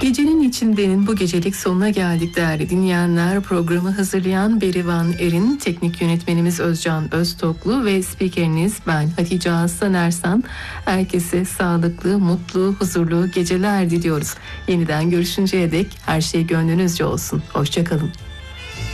Gecenin içindenin bu gecelik sonuna geldik değerli dinleyenler. Programı hazırlayan Berivan Erin, teknik yönetmenimiz Özcan Öztoklu ve spikeriniz ben Hatice Aslan Ersan. Herkese sağlıklı, mutlu, huzurlu geceler diliyoruz. Yeniden görüşünceye dek her şey gönlünüzce olsun. Hoşça kalın.